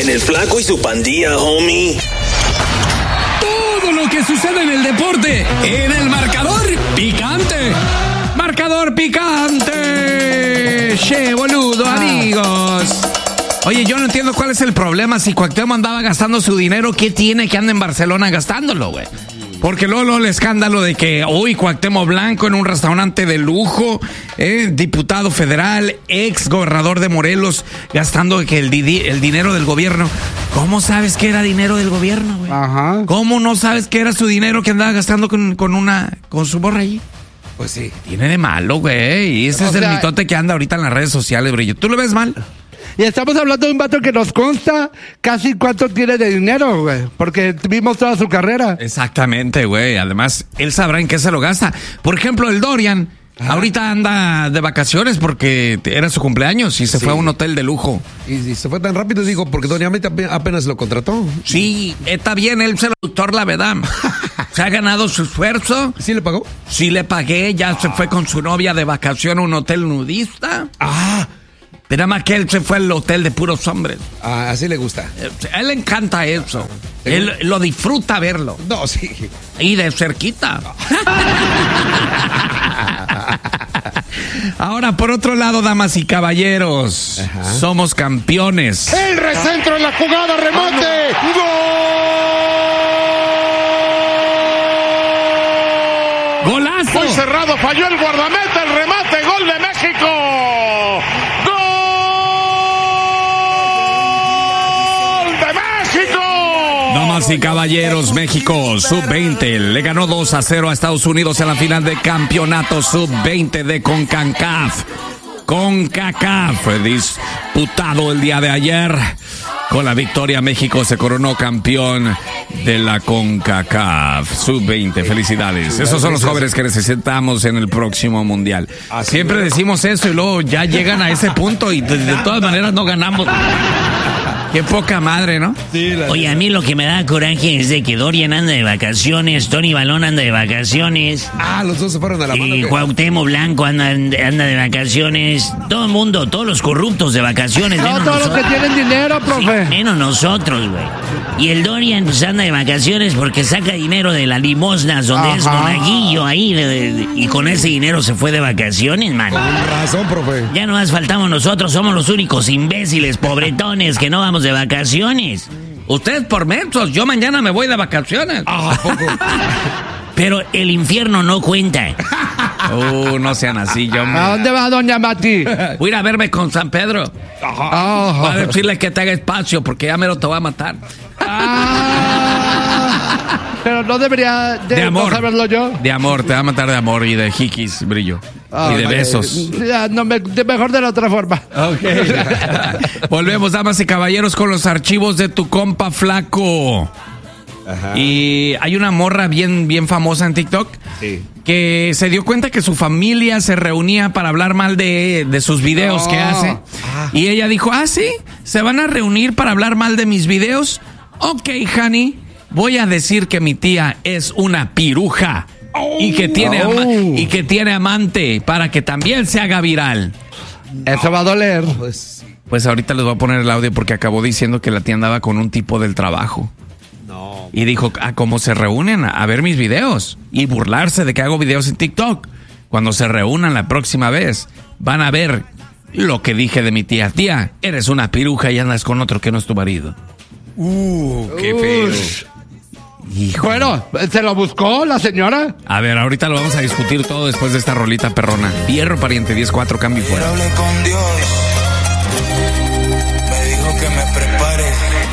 el Flaco y su pandilla, homie. Todo lo que sucede en el deporte, en el marcador picante. Marcador picante. Che, boludo, amigos. Oye, yo no entiendo cuál es el problema. Si Cuauhtémoc andaba gastando su dinero, ¿qué tiene que anda en Barcelona gastándolo, güey? Porque luego el escándalo de que hoy Cuauhtémoc Blanco en un restaurante de lujo, diputado federal, ex gobernador de Morelos, gastando que el dinero del gobierno. ¿Cómo sabes que era dinero del gobierno, güey? Ajá. ¿Cómo no sabes que era su dinero que andaba gastando con su morra allí? Pues sí. Tiene de malo, güey. Y ese es el mitote que anda ahorita en las redes sociales, brillo. ¿Tú lo ves mal? Y estamos hablando de un vato que nos consta casi cuánto tiene de dinero, güey. Porque vimos toda su carrera. Exactamente, güey. Además, él sabrá en qué se lo gasta. Por ejemplo, el Dorian ahorita anda de vacaciones porque era su cumpleaños y se fue a un hotel de lujo. Y se fue tan rápido, digo, porque Dorian apenas lo contrató. Sí, está bien, él se lo doctor la verdad. Se ha ganado su esfuerzo. ¿Sí le pagó? Sí le pagué, ya se fue con su novia de vacación a un hotel nudista. Pero nada más que él se fue al hotel de puros hombres. Así le gusta. A él le encanta eso. Él lo disfruta verlo. No, sí. Y de cerquita. Ahora, por otro lado, damas y caballeros, somos campeones. El recentro en la jugada, remate. ¡Gol! ¡Golazo! Muy cerrado, falló el guardameta, el remate, gol de México. Damas y caballeros, México Sub-20 le ganó 2-0 a Estados Unidos en la final de campeonato Sub-20 de CONCACAF. Fue disputado el día de ayer. Con la victoria, México se coronó campeón de la CONCACAF Sub-20. Felicidades. Esos son los jóvenes que necesitamos en el próximo mundial. Siempre decimos eso y luego ya llegan a ese punto y de todas maneras no ganamos. Qué poca madre, ¿no? Sí, oye, a mí lo que me da coraje es de que Dorian anda de vacaciones, Tony Balón anda de vacaciones. Los dos se fueron a la mano. Y Cuauhtémoc Blanco anda de vacaciones. Todo el mundo, todos los corruptos de vacaciones. No, todos los que tienen dinero, profe. Sí, menos nosotros, güey. Y el Dorian pues anda de vacaciones porque saca dinero de las limosnas donde es monaguillo ahí. Y con ese dinero se fue de vacaciones, man. Con razón, profe. Ya no más faltamos nosotros, somos los únicos imbéciles, pobretones, que no vamos de vacaciones. Ustedes por mensos, yo mañana me voy de vacaciones. ¿Poco? Pero el infierno no cuenta. No sean así, yo. ¿A dónde va doña Mati? Voy a ir a verme con San Pedro. Voy a decirle que te haga espacio porque ya mero te va a matar. Pero no debería de amor, saberlo yo. De amor, te va a matar de amor y de jiquis, brillo. Y de besos. Ya, no, mejor de la otra forma. Volvemos, damas y caballeros, con los archivos de tu compa Flaco. Y hay una morra bien famosa en TikTok que se dio cuenta que su familia se reunía para hablar mal de sus videos que hace. Y ella dijo, sí, ¿se van a reunir para hablar mal de mis videos? Ok, honey, voy a decir que mi tía es una piruja y que tiene amante para que también se haga viral. Eso va a doler. Pues ahorita les voy a poner el audio porque acabó diciendo que la tía andaba con un tipo del trabajo. Y dijo, ¿cómo se reúnen a ver mis videos? Y burlarse de que hago videos en TikTok. Cuando se reúnan la próxima vez, van a ver lo que dije de mi tía. Tía, eres una piruja y andas con otro que no es tu marido. Qué feo. Hijo. Bueno, ¿se lo buscó la señora? A ver, ahorita lo vamos a discutir todo después de esta rolita perrona. Fierro pariente 10-4, cambio y fuera. Hablé con Dios, me dijo que me prepare.